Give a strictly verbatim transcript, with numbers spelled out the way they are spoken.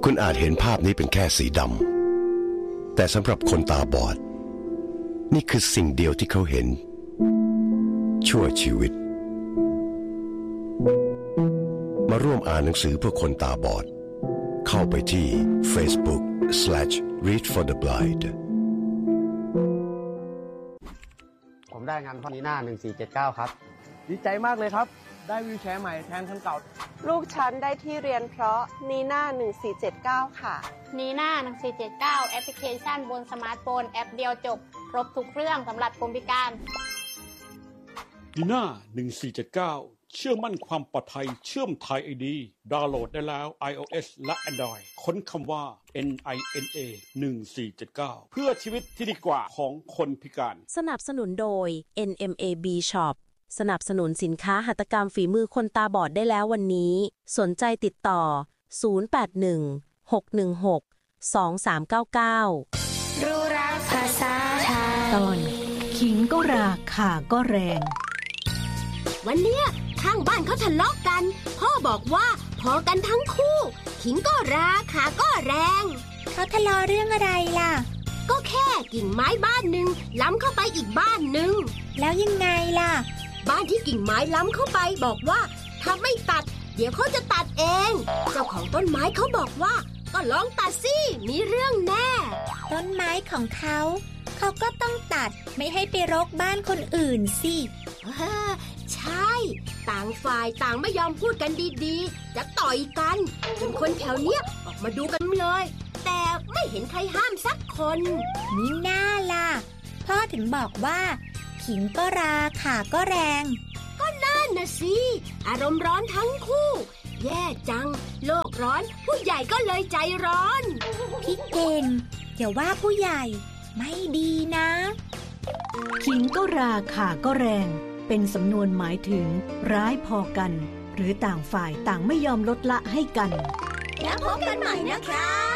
คุณอาจเห็นภาพนี้เป็นแค่สีดำแต่สำหรับคนตาบอดนี่คือสิ่งเดียวที่เขาเห็นชั่วชีวิตมาร่วมอ่านหนังสือเพื่อคนตาบอดเข้าไปที่ Facebook slash read for the blind ผมได้งานพอนีน่าหนึ่งสี่เจ็ดเก้าครับดีใจมากเลยครับได้วิวแชร์ใหม่แทนคันเก่าลูกฉันได้ที่เรียนเพราะนีน่าหนึ่งสี่เจ็ดเก้าค่ะนีน่าหนึ่งสี่เจ็ดเก้าแอปพลิเคชันบนสมาร์ทโฟนแอปเดียวจบครบทุกเรื่องสำหรับคนพิการนีน่าหนึ่งสี่เจ็ดเก้าเชื่อมั่นความปลอดภัยเชื่อมไทย ไอ ดี ดาวน์โหลดได้แล้ว iOS และ Android ค้นคำว่า เอ็น ไอ เอ็น เอ หนึ่งสี่เจ็ดเก้า เพื่อชีวิตที่ดีกว่าของคนพิการสนับสนุนโดย เอ็น เอ็ม เอ บี Shop สนับสนุนสินค้าหัตถกรรมฝีมือคนตาบอดได้แล้ววันนี้สนใจติดต่อศูนย์ แปด หนึ่ง หก หนึ่ง หก สอง สาม เก้า เก้ารู้รักภาษาไทยตอนขิงก็ราข่าก็แรงวันเนี้ยข้างบ้านเขาทะเลาะกันพ่อบอกว่าพอกันทั้งคู่ขิงก็ราขาก็แรงเขาทะเลาะเรื่องอะไรล่ะก็แค่กิ่งไม้บ้านหนึ่งล้ำเข้าไปอีกบ้านหนึ่งแล้วยังไงล่ะบ้านที่กิ่งไม้ล้ำเข้าไปบอกว่าถ้าไม่ตัดเดี๋ยวเขาจะตัดเองเจ้าของต้นไม้เขาบอกว่าก็ลองตัดสิมีเรื่องแน่ต้นไม้ของเขาเขาก็ต้องตัดไม่ให้ไปรกบ้านคนอื่นสิใช่ต่างฝ่ายต่างไม่ยอมพูดกันดีๆจะต่อยกันจนคนแถวเนี้ยออกมาดูกันเลยแต่ไม่เห็นใครห้ามสักคนนี่น่าล่ะพ่อถึงบอกว่าขิงก็ราข่าก็แรงก็นั่นน่ะสิอารมณ์ร้อนทั้งคู่แย่จังโลกร้อนผู้ใหญ่ก็เลยใจร้อนพี่เก่งอย่าว่าผู้ใหญ่ไม่ดีนะขิงก็ราข่าก็แรงเป็นสำนวนหมายถึงร้ายพอกันหรือต่างฝ่ายต่างไม่ยอมลดละให้กันแล้วพบกันใหม่นะคะ